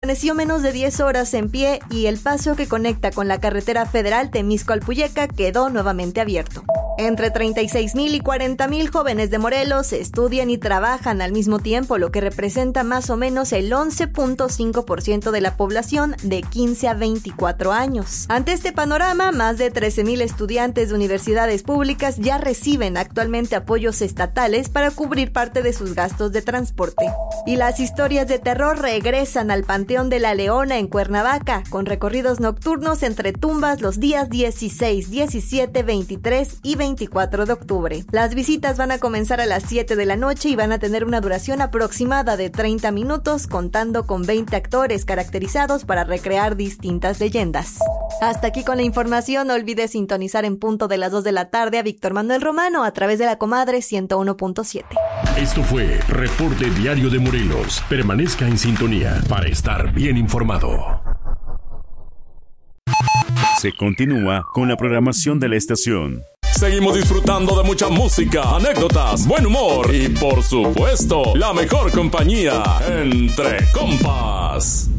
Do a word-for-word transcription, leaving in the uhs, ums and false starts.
Permaneció menos de diez horas en pie y el paso que conecta con la carretera federal Temisco-Alpuyeca quedó nuevamente abierto. Entre treinta y seis mil y cuarenta mil jóvenes de Morelos estudian y trabajan al mismo tiempo, lo que representa más o menos el once punto cinco por ciento de la población de quince a veinticuatro años. Ante este panorama, más de trece mil estudiantes de universidades públicas ya reciben actualmente apoyos estatales para cubrir parte de sus gastos de transporte. Y las historias de terror regresan al Panteón de la Leona en Cuernavaca, con recorridos nocturnos entre tumbas los días dieciséis, diecisiete, veintitrés y veinticuatro de octubre. Las visitas van a comenzar a las siete de la noche y van a tener una duración aproximada de treinta minutos, contando con veinte actores caracterizados para recrear distintas leyendas. Hasta aquí con la información. No olvides sintonizar en punto de las dos de la tarde a Víctor Manuel Romano a través de la Comadre ciento uno punto siete. Esto fue Reporte Diario de Morelos. Permanezca en sintonía para estar bien informado. Se continúa con la programación de la estación. Seguimos disfrutando de mucha música, anécdotas, buen humor y, por supuesto, la mejor compañía entre compas.